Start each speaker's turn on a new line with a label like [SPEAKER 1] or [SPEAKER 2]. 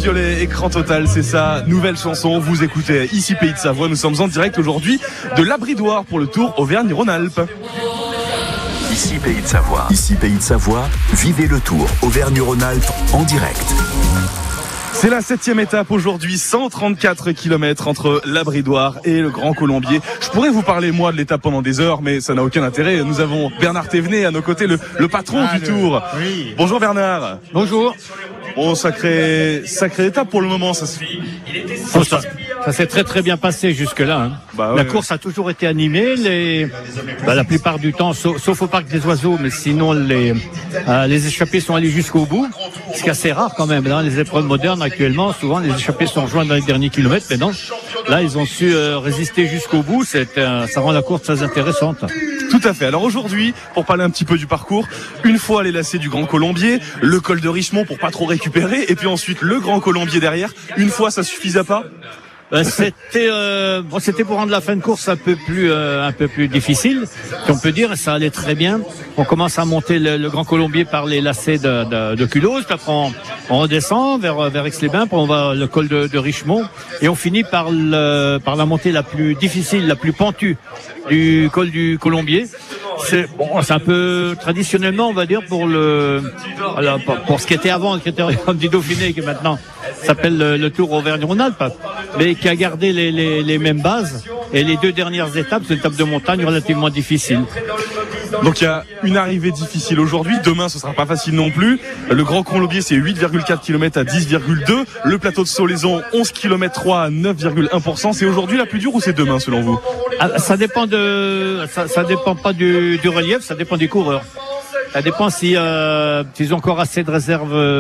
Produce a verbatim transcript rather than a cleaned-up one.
[SPEAKER 1] Violet, écran total, c'est ça. Nouvelle chanson, vous écoutez ici Pays de Savoie. Nous sommes en direct aujourd'hui de l'Abridoire pour le Tour Auvergne-Rhône-Alpes.
[SPEAKER 2] Ici Pays de Savoie. Ici Pays de Savoie. Vivez le Tour Auvergne-Rhône-Alpes en direct.
[SPEAKER 1] C'est la septième étape aujourd'hui, cent trente-quatre kilomètres entre l'Abridoire et le Grand Colombier. Je pourrais vous parler, moi, de l'étape pendant des heures, mais ça n'a aucun intérêt. Nous avons Bernard Thévenet à nos côtés, le, le patron
[SPEAKER 3] ah,
[SPEAKER 1] du
[SPEAKER 3] le...
[SPEAKER 1] Tour.
[SPEAKER 3] Oui.
[SPEAKER 1] Bonjour Bernard.
[SPEAKER 3] Bonjour.
[SPEAKER 1] Bon, sacré, sacré étape pour le moment. Ça, se...
[SPEAKER 3] ça, ça, ça s'est très très bien passé jusque-là. Hein. Bah ouais, la course ouais. a toujours été animée. Les, bah, la plupart du temps, sauf, sauf au Parc des Oiseaux, mais sinon les, euh, les échappés sont allés jusqu'au bout. Ce qui est assez rare quand même. Dans les épreuves modernes actuellement, souvent les échappés sont rejoints dans les derniers kilomètres. Mais non, là ils ont su euh, résister jusqu'au bout. C'est, euh, ça rend la course très intéressante.
[SPEAKER 1] Tout à fait. Alors aujourd'hui, pour parler un petit peu du parcours, une fois les lacets du Grand Colombier, le col de Richemont pour pas trop récupérer, et puis ensuite le Grand Colombier derrière. Une fois, ça suffisait pas?
[SPEAKER 3] Euh, c'était euh, bon, c'était pour rendre la fin de course un peu plus euh, un peu plus difficile, si on peut dire, et ça allait très bien. On commence à monter le, le Grand Colombier par les lacets de, de, de Culose, puis après on, on redescend vers vers Aix-les-Bains, puis on va le col de, de Richemont, et on finit par le par la montée la plus difficile, la plus pentue du col du Colombier. C'est bon, c'est un peu traditionnellement, on va dire, pour le alors, pour, pour ce qui était avant le Critérium du Dauphiné, qui maintenant s'appelle le, le Tour Auvergne-Rhône-Alpes, mais qui a gardé les, les, les mêmes bases. Et les deux dernières étapes, c'est une étape de montagne relativement difficile.
[SPEAKER 1] Donc il y a une arrivée difficile aujourd'hui. Demain, ce sera pas facile non plus. Le Grand Colombier, c'est huit virgule quatre kilomètres à dix virgule deux. Le plateau de Solaison, onze kilomètres trois à neuf virgule un pour cent. C'est aujourd'hui la plus dure ou c'est demain selon vous?
[SPEAKER 3] Ah, ça dépend de, ça, ça dépend pas du, du relief, ça dépend des coureurs. Ça dépend si, euh, s'ils ont encore assez de réserves.